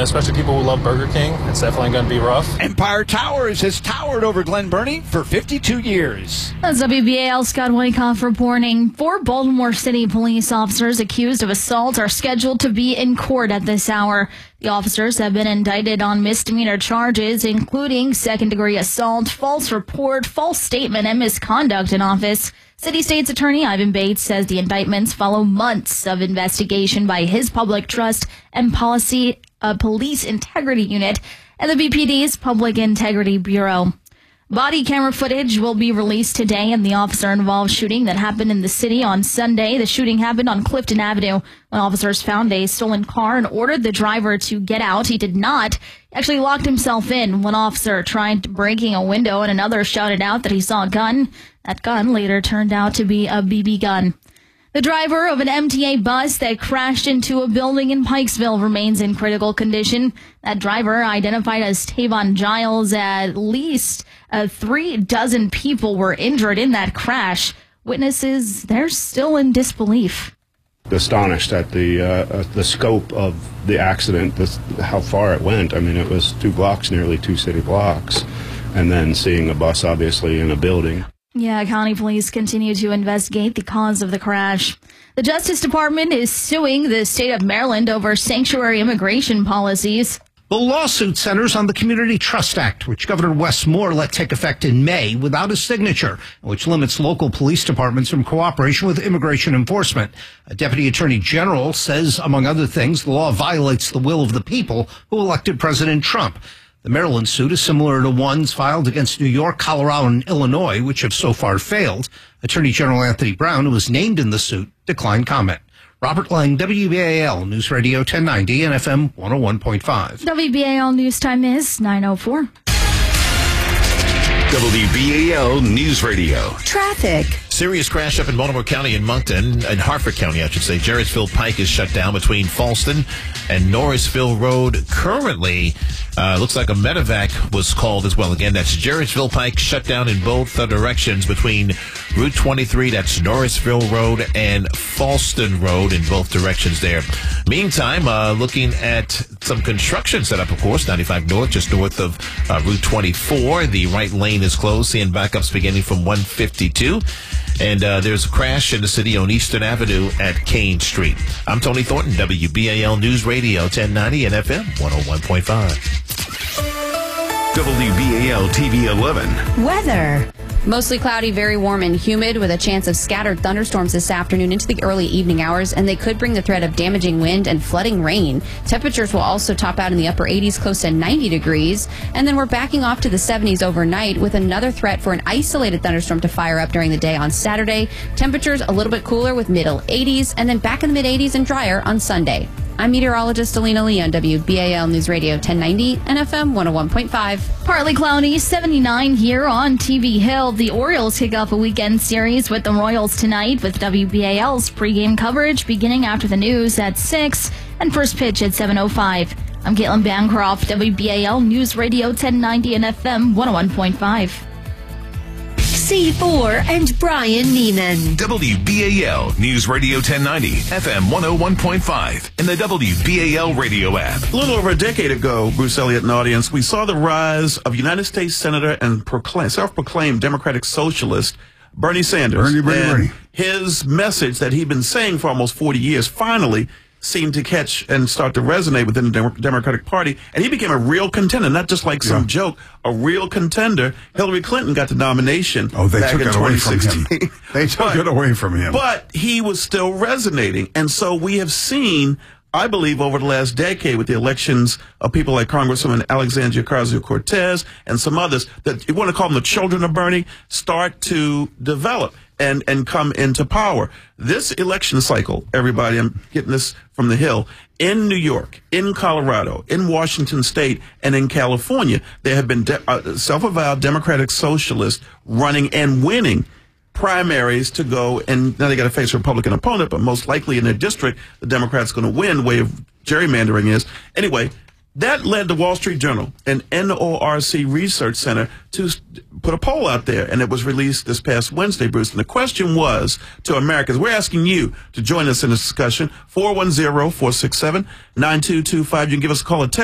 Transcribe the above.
especially people who love Burger King. It's definitely going to be rough. Empire Towers has towered over Glen Burnie for 52 years. That's WBAL Scott Wyckoff reporting. 4 Baltimore City police officers accused of assault are scheduled to be in court at this hour. The officers have been indicted on misdemeanor charges, including second-degree assault, false report, false statement, and misconduct in office. City State's Attorney Ivan Bates says the indictments follow months of investigation by his Public Trust and Police Integrity Unit and the BPD's Public Integrity Bureau. Body camera footage will be released today in the officer-involved shooting that happened in the city on Sunday. The shooting happened on Clifton Avenue when officers found a stolen car and ordered the driver to get out. He did not. He actually locked himself in. One officer tried breaking a window and another shouted out that he saw a gun. That gun later turned out to be a BB gun. The driver of an MTA bus that crashed into a building in Pikesville remains in critical condition. That driver, identified as Tavon Giles, at least 36 people were injured in that crash. Witnesses, they're still in disbelief. Astonished at the scope of the accident, how far it went. I mean, it was 2 blocks, nearly 2 city blocks, and then seeing a bus obviously in a building. Yeah, county police continue to investigate the cause of the crash. The Justice Department is suing the state of Maryland over sanctuary immigration policies. The lawsuit centers on the Community Trust Act, which Governor Wes Moore let take effect in May without a signature, which limits local police departments from cooperation with immigration enforcement. A deputy attorney general says, among other things, the law violates the will of the people who elected President Trump. The Maryland suit is similar to ones filed against New York, Colorado, and Illinois, which have so far failed. Attorney General Anthony Brown, who was named in the suit, declined comment. Robert Lang, WBAL News Radio 1090 and FM 101.5. WBAL News Time is 9:04. WBAL News Radio. Traffic. Serious crash up in Baltimore County and Moncton, and Harford County, I should say. Jarrettsville Pike is shut down between Falston and Norrisville Road. Currently, looks like a medevac was called as well. Again, that's Jarrettsville Pike shut down in both directions between Route 23, that's Norrisville Road, and Falston Road in both directions there. Meantime, looking at some construction set up, of course, 95 North, just north of Route 24. The right lane is closed, seeing backups beginning from 152. And there's a crash in the city on Eastern Avenue at Kane Street. I'm Tony Thornton, WBAL News Radio 1090 and FM 101.5. WBAL TV 11. Weather. Mostly cloudy, very warm and humid with a chance of scattered thunderstorms this afternoon into the early evening hours, and they could bring the threat of damaging wind and flooding rain. Temperatures will also top out in the upper 80s, close to 90 degrees. And then we're backing off to the 70s overnight with another threat for an isolated thunderstorm to fire up during the day on Saturday. Temperatures a little bit cooler with middle 80s, and then back in the mid 80s and drier on Sunday. I'm meteorologist Alina Lee on WBAL News Radio 1090 and FM 101.5. Partly cloudy, 79 here on TV Hill. The Orioles kick off a weekend series with the Royals tonight with WBAL's pregame coverage beginning after the news at 6 and first pitch at 7:05. I'm Caitlin Bancroft, WBAL News Radio 1090 and FM 101.5. C4 and Brian Neiman. WBAL News Radio 1090, FM 101.5, and the WBAL radio app. A little over a decade ago, Bruce Elliott and audience, we saw the rise of United States Senator and self-proclaimed Democratic Socialist Bernie Sanders. Bernie. His message that he'd been saying for almost 40 years finally seemed to catch and start to resonate within the Democratic Party. And he became a real contender, not just like some joke, a real contender. Hillary Clinton got the nomination back in 2016. They took it away from him. But he was still resonating. And so we have seen, I believe, over the last decade with the elections of people like Congresswoman Alexandria Ocasio-Cortez and some others, that you want to call them the children of Bernie, start to develop and come into power. This election cycle, everybody, I'm getting this from the Hill, in New York, in Colorado, in Washington State, and in California, there have been self-avowed Democratic Socialists running and winning primaries to go, and now they got to face a Republican opponent, but most likely in their district, the Democrats going to win, the way of gerrymandering is. Anyway, that led the Wall Street Journal and NORC Research Center to put a poll out there, and it was released this past Wednesday, Bruce. And the question was to Americans, we're asking you to join us in this discussion, 410-467-9225. You can give us a call at 10.